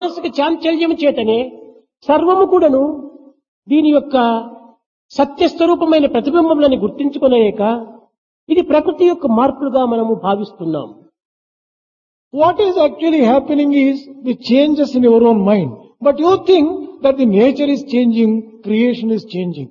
మనసుకి చాంచల్యము చేతనే సర్వము కూడాను దీని యొక్క సత్యస్వరూపమైన ప్రతిబింబములని గుర్తించుకొనలేక ఇది ప్రకృతి యొక్క మార్పులుగా మనము భావిస్తున్నాం. What is actually happening is the changes in your own mind. But you think that the nature is changing, creation is changing.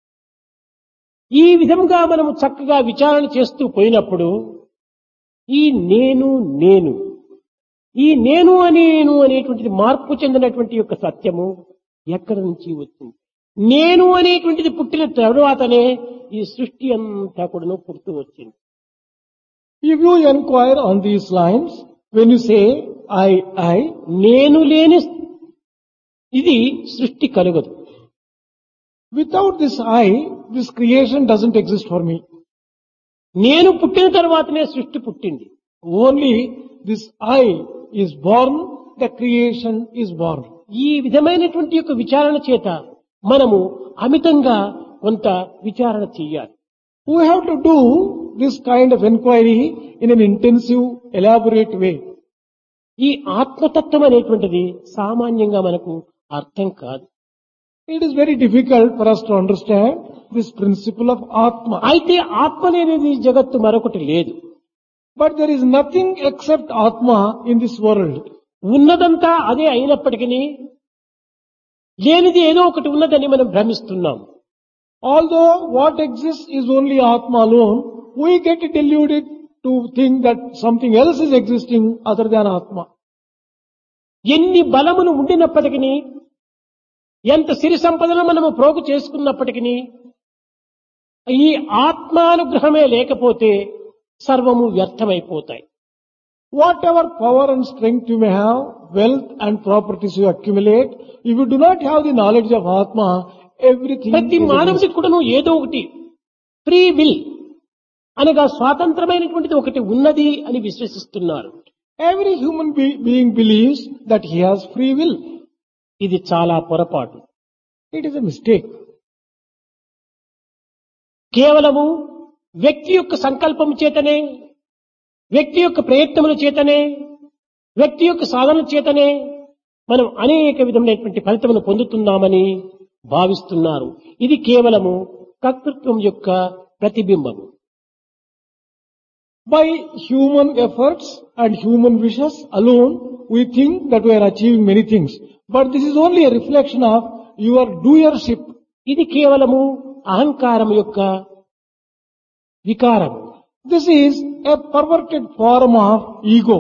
ఈ విధంగా మనము చక్కగా విచారణ చేస్తూ పోయినప్పుడు ఈ నేను నేను ఈ నేను అనేటువంటిది మార్పు చెందినటువంటి యొక్క సత్యము ఎక్కడి నుంచి వచ్చింది? నేను అనేటువంటిది పుట్టిన తరువాతనే ఈ సృష్టి అంతా కూడా పుడుతూ వచ్చింది. If you inquire on these lines, when you say I, నేను లేని ఇది సృష్టి కలుగదు. without this I, this creation doesn't exist for me. నేను పుట్టిన తర్వాతనే సృష్టి పుట్టింది. Only this I is born, the creation is born. ఈ విధమైనటువంటి యొక్క విచారణ చేత మనము అమితంగా కొంత విచారణ చెయ్యాలి. We have to do this kind of inquiry in an intensive, elaborate way. ఈ ఆత్మతత్వం అనేటువంటిది సామాన్యంగా మనకు అర్థం కాదు. It is very difficult for us to understand this principle of Atma. అయితే ఆత్మ లేనిది జగత్తు మరొకటి లేదు. But there is nothing except Atma in this world. ఉన్నదంతా అదే అయినప్పటికీ లేనిది ఏదో ఒకటి ఉన్నదని మనం భ్రమిస్తున్నాం. Although what exists is only Atma alone, we get deluded to think that something else is existing other than Atma. ఎన్ని బలములు ఉండినప్పటికీ ఎంత సిరి సంపదలు మనము ప్రోగు చేసుకున్నప్పటికీ ఈ ఆత్మానుగ్రహమే లేకపోతే సర్వము వ్యర్థమైపోతాయి. Whatever power and strength you may have, wealth and properties you accumulate, if you do not have the knowledge of Atma, everything ప్రతి is మానవుడికి కూడాను ఏదో ఒకటి ఫ్రీ విల్ అనగా స్వాతంత్రమైనటువంటిది ఒకటి ఉన్నది అని విశ్వసిస్తున్నారు. every human being believes that he has free will. ఇది చాలా పొరపాటు. It is a mistake. కేవలము వ్యక్తి యొక్క సంకల్పం చేతనే, వ్యక్తి యొక్క ప్రయత్నముల చేతనే, వ్యక్తి యొక్క సాధన చేతనే మనం అనేక విధమైనటువంటి ఫలితమును పొందుతున్నామని భావిస్తున్నారు. ఇది కేవలము కర్తృత్వం యొక్క ప్రతిబింబము. By human efforts and human wishes alone, we think that we are achieving many things. But this is only a reflection of your doership. ఇది కేవలము అహంకారం యొక్క వికారం. This is a perverted form of ego.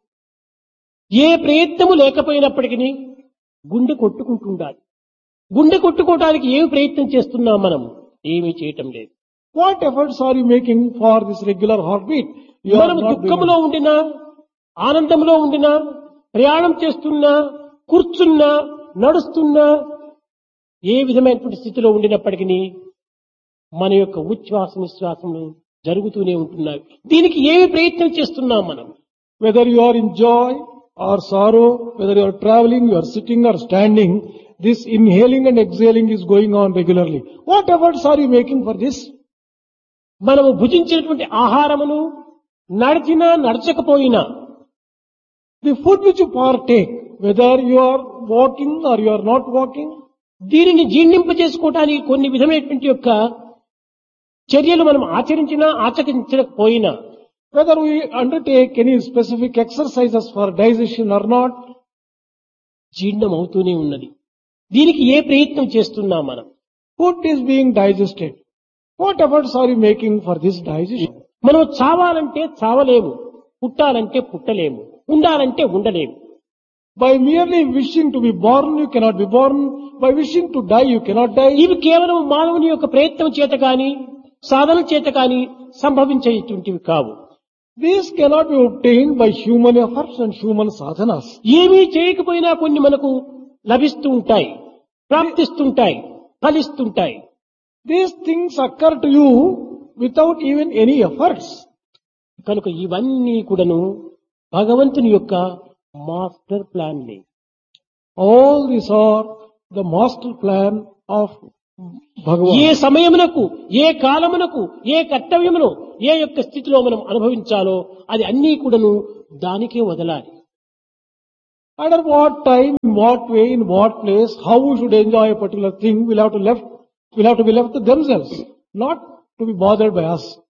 ఏ ప్రయత్నము లేకపోయినప్పటికీ గుండె కొట్టుకుంటుండాలి. గుండె కొట్టుకోవడానికి ఏమి ప్రయత్నం చేస్తున్నాం మనం? ఏమీ చేయటం లేదు. What efforts are you making for this regular heartbeat? You are మనం not doing దుఃఖంలో it. ఉండినా, ఆనందంలో ఉండినా, ప్రయాణం చేస్తున్నా, కూర్చున్నా, నడుస్తున్నా, ఏ విధమైనటువంటి స్థితిలో ఉండినప్పటికీ మన యొక్క ఉచ్ఛ్వాస నిశ్వాసములు జరుగుతూనే ఉంటున్నాయి. దీనికి ఏమి ప్రయత్నం చేస్తున్నాం మనం? Whether you are in joy or sorrow, whether you are traveling, you are sitting or standing, this inhaling and exhaling is going on regularly. What efforts are you making for this? మనము భుజించినటువంటి ఆహారమును నడిచినా నడచకపోయినా, The food which you partake, whether you are walking or you are not walking, దీనిని జీర్ణింపజేసుకోవటానికి కొన్ని విధమైనటువంటి యొక్క చర్యలు మనం ఆచరించినా ఆచరించకపోయినా, whether we undertake any specific exercises for digestion or not, జీర్ణం అవుతూనే ఉన్నది. దీనికి ఏ ప్రయత్నం చేస్తున్నాం మనం? food is being digested. What efforts are you making for this digestion? మనం చావాలంటే చావలేము, పుట్టాలంటే పుట్టలేము, ఉండాలంటే ఉండలేము. By merely wishing to be born, you cannot be born. By wishing to die, you cannot die. ఇవి కేవలం మానవుని యొక్క ప్రయత్నం చేత కాని, సాధన చేత కాని సంభవించేటువంటివి కావు. These cannot be obtained by human efforts and human sadhanas. ఏమీ చేయకపోయినా కొన్ని మనకు లభిస్తూ ఉంటాయి, ప్రాప్తిస్తుంటాయి, ఫలిస్తుంటాయి. These things occur to you without even any efforts. కనుక ఇవన్నీ కూడాను భగవంతుని యొక్క master ప్లాన్లే. All these are the master plan of Bhagavan. ఏ సమయమునకు, ఏ కాలమునకు, ఏ కర్తవ్యమును, ఏ యొక్క స్థితిలో మనం అనుభవించాలో అది అన్నీ కూడాను దానికే వదలాలి. And at what time, in what way, in what place, how we should enjoy a particular thing will have to be left to themselves, not to be bothered by us.